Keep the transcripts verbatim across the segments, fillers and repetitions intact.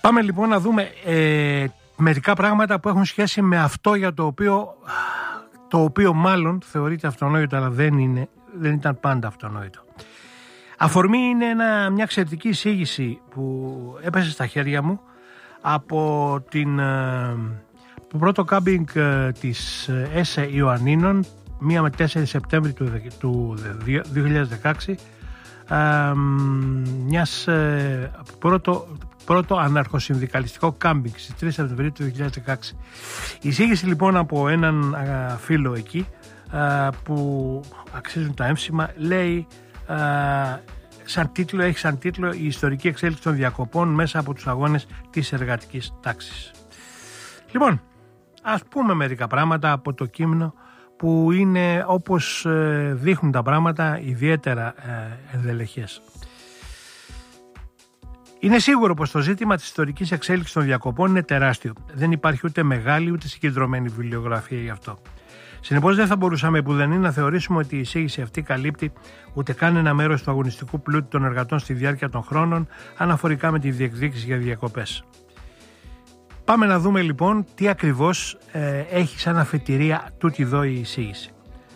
Πάμε λοιπόν να δούμε ε, μερικά πράγματα που έχουν σχέση με αυτό για το οποίο, το οποίο μάλλον θεωρείται αυτονόητο, αλλά δεν, είναι, δεν ήταν πάντα αυτονόητο. Αφορμή είναι ένα, μια εξαιρετική εισήγηση που έπεσε στα χέρια μου από την, το πρώτο κάμπινγκ της ΕΣΕ Ιωαννίνων μία με τέσσερις Σεπτέμβρη του, του δύο χιλιάδες δεκαέξι, μιας πρώτο, πρώτο αναρχοσυνδικαλιστικό κάμπινγκ στις τρεις Σεπτεμβρίου του δύο χιλιάδες δεκαέξι. Η εισήγηση λοιπόν από έναν φίλο εκεί που αξίζουν τα έμψημα λέει, σαν τίτλο, έχει σαν τίτλο «Η ιστορική εξέλιξη των διακοπών μέσα από τους αγώνες της εργατικής τάξης». Λοιπόν, ας πούμε μερικά πράγματα από το κείμενο που είναι, όπως δείχνουν τα πράγματα, ιδιαίτερα ενδελεχές. Είναι σίγουρο πως το ζήτημα της ιστορικής εξέλιξης των διακοπών είναι τεράστιο. Δεν υπάρχει ούτε μεγάλη ούτε συγκεντρωμένη βιβλιογραφία γι' αυτό. Συνεπώς δεν θα μπορούσαμε πουδενή να θεωρήσουμε ότι η εισήγηση αυτή καλύπτει ούτε καν ένα μέρος του αγωνιστικού πλούτου των εργατών στη διάρκεια των χρόνων αναφορικά με τη διεκδίκηση για διακοπές. Πάμε να δούμε λοιπόν τι ακριβώς ε, έχει σαν αφετηρία τούτη εδώ η εισήγηση.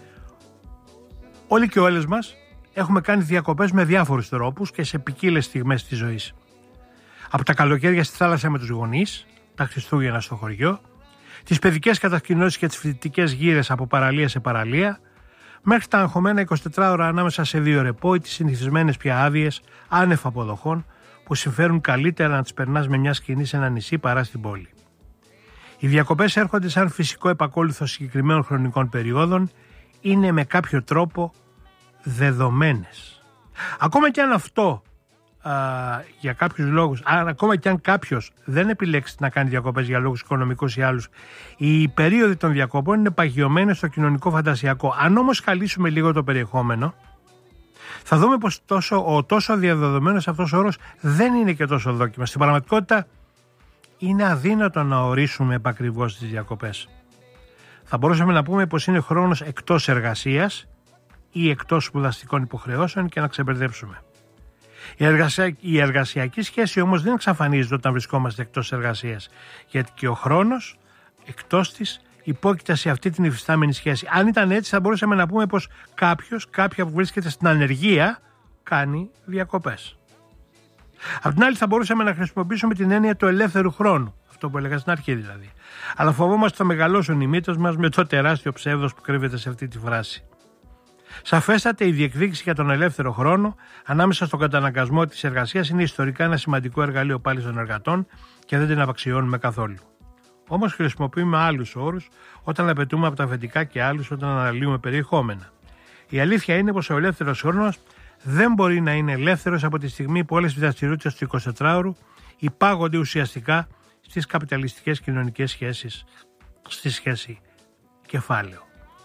Όλοι και όλες μας έχουμε κάνει διακοπές με διάφορους τρόπους και σε ποικίλες στιγμές της ζωής. Από τα καλοκαίρια στη θάλασσα με τους γονείς, τα Χριστούγεννα στο χωριό, τις παιδικές κατασκηνώσεις και τις φοιτητικές γύρες από παραλία σε παραλία, μέχρι τα αγχωμένα εικοσιτέσσερις ώρα ανάμεσα σε δύο ρεπό ή τις συνηθισμένες πια άδειες άνευ αποδοχών που συμφέρουν καλύτερα να τις περνάς με μια σκηνή σε ένα νησί παρά στην πόλη. Οι διακοπές έρχονται σαν φυσικό επακόλουθο συγκεκριμένων χρονικών περιόδων, είναι με κάποιο τρόπο δεδομένες. Ακόμα και αν αυτό α, για κάποιους λόγους, αν, ακόμα και αν κάποιος δεν επιλέξει να κάνει διακοπές για λόγους οικονομικούς ή άλλους, οι περίοδοι των διακοπών είναι παγιωμένες στο κοινωνικό φαντασιακό. Αν όμως καλύψουμε λίγο το περιεχόμενο, θα δούμε πως τόσο, ο τόσο διαδεδομένος αυτός ο όρος δεν είναι και τόσο δόκιμα. Στην πραγματικότητα είναι αδύνατο να ορίσουμε επακριβώς τις διακοπές. Θα μπορούσαμε να πούμε πως είναι χρόνος εκτός εργασίας ή εκτός σπουδαστικών υποχρεώσεων και να ξεμπερδέψουμε. Η, εργασια... η εργασιακή σχέση όμως δεν εξαφανίζεται όταν βρισκόμαστε εκτός εργασίας, γιατί και ο χρόνος εκτός της υπόκειται σε αυτή την υφιστάμενη σχέση. Αν ήταν έτσι θα μπορούσαμε να πούμε πως κάποιος, κάποια που βρίσκεται στην ανεργία, κάνει διακοπές. Απ' την άλλη θα μπορούσαμε να χρησιμοποιήσουμε την έννοια του ελεύθερου χρόνου, αυτό που έλεγα στην αρχή δηλαδή. Αλλά φοβόμαστε ότι θα μεγαλώσουν οι μύτες μας με το τεράστιο ψεύδος που κρύβεται σε αυτή τη φράση. Σαφέστατα η διεκδίκηση για τον ελεύθερο χρόνο ανάμεσα στον καταναγκασμό της εργασίας είναι ιστορικά ένα σημαντικό εργαλείο πάλι των εργατών και δεν την απαξιώνουμε καθόλου. Όμως χρησιμοποιούμε άλλους όρους όταν απαιτούμε από τα αφεντικά και άλλους όταν αναλύουμε περιεχόμενα. Η αλήθεια είναι πως ο ελεύθερος χρόνος δεν μπορεί να είναι ελεύθερος από τη στιγμή που όλες οι δραστηριότητες του εικοσιτετράωρου υπάγονται ουσιαστικά στις καπιταλιστικές κοινωνικές σχέσεις, στη σχέση κεφάλαιο.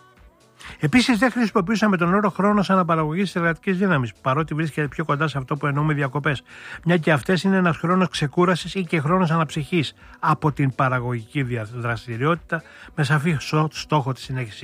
Επίσης, δεν χρησιμοποιούσαμε τον όρο χρόνο σαν αναπαραγωγή της εργατικής δύναμης, παρότι βρίσκεται πιο κοντά σε αυτό που εννοούμε διακοπές, μια και αυτές είναι ένας χρόνος ξεκούρασης ή και χρόνος αναψυχής από την παραγωγική δραστηριότητα με σαφή στόχο τη συνέχιση.